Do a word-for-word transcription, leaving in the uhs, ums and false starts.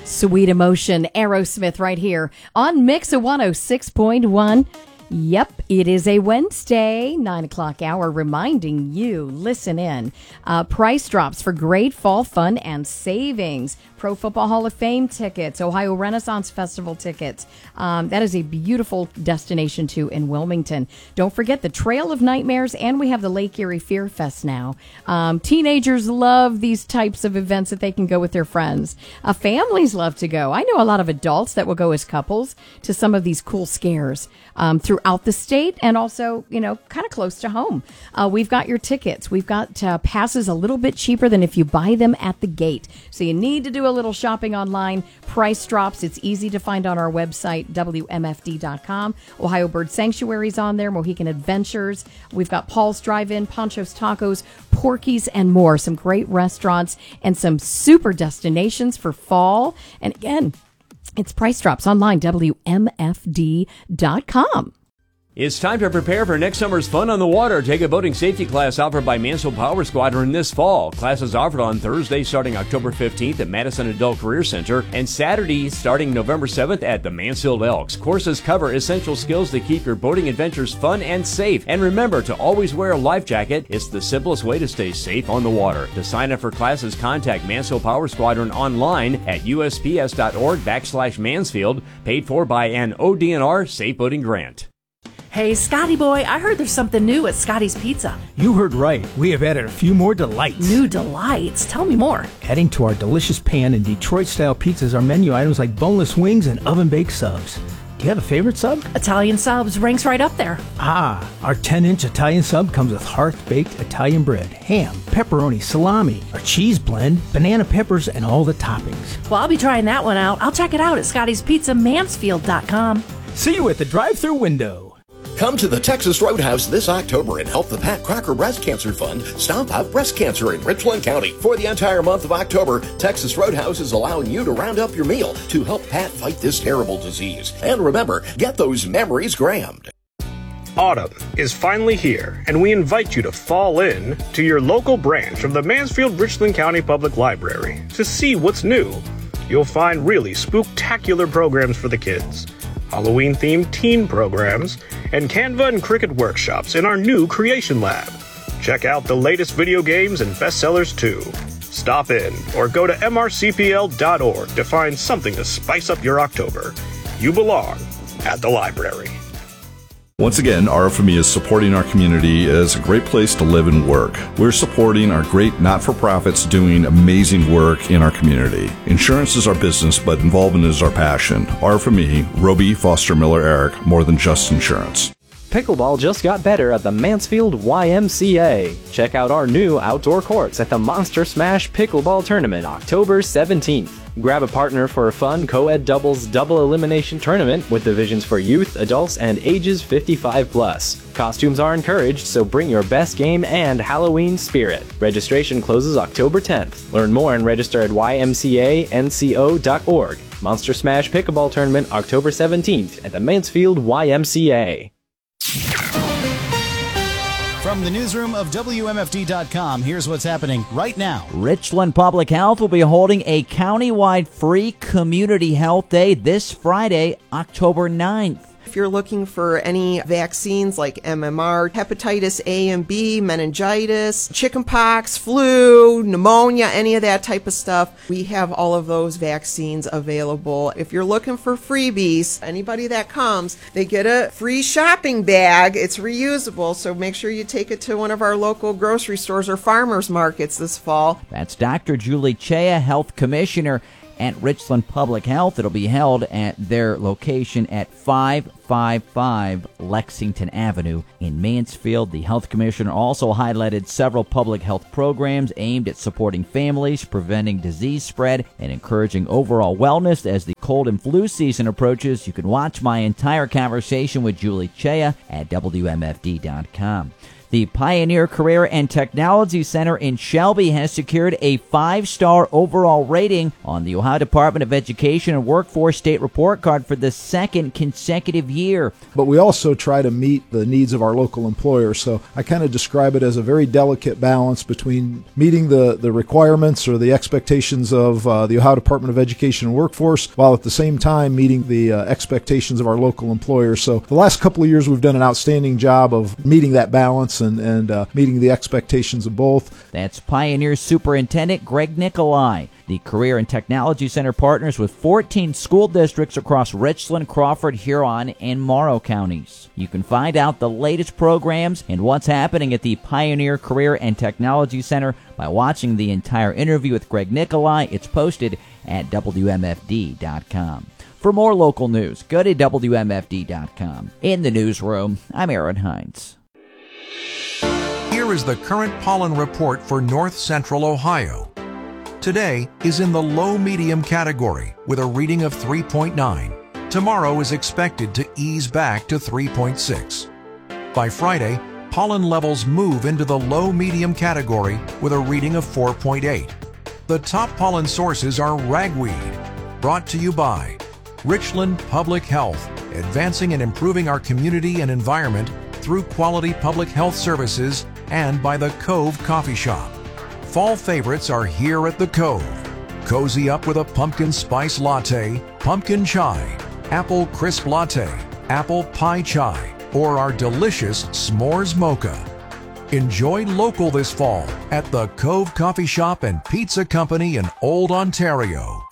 Sweet Emotion, Aerosmith right here on Mix one oh six point one. Yep, it is a Wednesday, nine o'clock hour, reminding you, listen in. Uh, price drops for great fall fun and savings. Pro Football Hall of Fame tickets, Ohio Renaissance Festival tickets. Um, that is a beautiful destination, too, in Wilmington. Don't forget the Trail of Nightmares, and we have the Lake Erie Fear Fest now. Um, teenagers love these types of events that they can go with their friends. Uh, families love to go. I know a lot of adults that will go as couples to some of these cool scares um, throughout the state and also, you know, kind of close to home. Uh, we've got your tickets. We've got uh, passes a little bit cheaper than if you buy them at the gate. So you need to do a little shopping online. Price drops. It's easy to find on our website, W M F D dot com. Ohio Bird Sanctuary's on there, Mohican Adventures. We've got Paul's Drive-In, Poncho's Tacos, Porky's, and more. Some great restaurants and some super destinations for fall. And again, it's price drops online, W M F D dot com. It's time to prepare for next summer's fun on the water. Take a boating safety class offered by Mansfield Power Squadron this fall. Classes offered on Thursday starting October fifteenth at Madison Adult Career Center and Saturday starting November seventh at the Mansfield Elks. Courses cover essential skills to keep your boating adventures fun and safe. And remember to always wear a life jacket. It's the simplest way to stay safe on the water. To sign up for classes, contact Mansfield Power Squadron online at U S P S dot org backslash Mansfield, paid for by an O D N R Safe Boating Grant. Hey, Scotty boy, I heard there's something new at Scotty's Pizza. You heard right. We have added a few more delights. New delights? Tell me more. Adding to our delicious pan and Detroit-style pizzas are menu items like boneless wings and oven-baked subs. Do you have a favorite sub? Italian subs ranks right up there. Ah, our ten-inch Italian sub comes with hearth-baked Italian bread, ham, pepperoni, salami, our cheese blend, banana peppers, and all the toppings. Well, I'll be trying that one out. I'll check it out at Scotty's Pizza Mansfield dot com. See you at the drive-thru window. Come to the Texas Roadhouse this October and help the Pat Crocker Breast Cancer Fund stomp out breast cancer in Richland County. For the entire month of October, Texas Roadhouse is allowing you to round up your meal to help Pat fight this terrible disease. And remember, get those memories grammed. Autumn is finally here, and we invite you to fall in to your local branch of the Mansfield Richland County Public Library to see what's new. You'll find really spooktacular programs for the kids, Halloween-themed teen programs, and Canva and Cricut workshops in our new Creation Lab. Check out the latest video games and bestsellers too. Stop in or go to M R C P L dot org to find something to spice up your October. You belong at the library. Once again, R F M E is supporting our community as a great place to live and work. We're supporting our great not-for-profits doing amazing work in our community. Insurance is our business, but involvement is our passion. R F M E, Roby, Foster, Miller, Eric, more than just insurance. Pickleball just got better at the Mansfield Y M C A. Check out our new outdoor courts at the Monster Smash Pickleball Tournament October seventeenth. Grab a partner for a fun co-ed doubles double elimination tournament with divisions for youth, adults, and ages fifty-five plus. Costumes are encouraged, so bring your best game and Halloween spirit. Registration closes October tenth. Learn more and register at Y M C A N C O dot org. Monster Smash Pickleball Tournament October seventeenth at the Mansfield Y M C A. From the newsroom of W M F D dot com, here's what's happening right now. Richland Public Health will be holding a countywide free community health day this Friday, October ninth. If you're looking for any vaccines like M M R, hepatitis A and B, meningitis, chickenpox, flu, pneumonia, any of that type of stuff, we have all of those vaccines available. If you're looking for freebies, anybody that comes, they get a free shopping bag. It's reusable, so make sure you take it to one of our local grocery stores or farmers markets this fall. That's Doctor Julie Chea, Health Commissioner at Richland Public Health. It'll be held at their location at five fifty-five Lexington Avenue in Mansfield. The Health Commissioner also highlighted several public health programs aimed at supporting families, preventing disease spread, and encouraging overall wellness as the cold and flu season approaches. You can watch my entire conversation with Julie Chea at W M F D dot com. The Pioneer Career and Technology Center in Shelby has secured a five-star overall rating on the Ohio Department of Education and Workforce State Report Card for the second consecutive year. But we also try to meet the needs of our local employers, so I kind of describe it as a very delicate balance between meeting the, the requirements or the expectations of uh, the Ohio Department of Education and Workforce, while at the same time meeting the uh, expectations of our local employers. So the last couple of years we've done an outstanding job of meeting that balance and, and uh, meeting the expectations of both. That's Pioneer Superintendent Greg Nicolai. The Career and Technology Center partners with fourteen school districts across Richland, Crawford, Huron, and Morrow counties. You can find out the latest programs and what's happening at the Pioneer Career and Technology Center by watching the entire interview with Greg Nicolai. It's posted at W M F D dot com. For more local news, go to W M F D dot com. In the newsroom, I'm Aaron Hines. Here is the current pollen report for North Central Ohio. Today is in the low-medium category with a reading of three point nine. Tomorrow is expected to ease back to three point six. By Friday, pollen levels move into the low-medium category with a reading of four point eight. The top pollen sources are ragweed, brought to you by Richland Public Health, advancing and improving our community and environment through quality public health services, and by the Cove Coffee Shop. Fall favorites are here at the Cove. Cozy up with a pumpkin spice latte, pumpkin chai, apple crisp latte, apple pie chai, or our delicious s'mores mocha. Enjoy local this fall at the Cove Coffee Shop and Pizza Company in Old Ontario.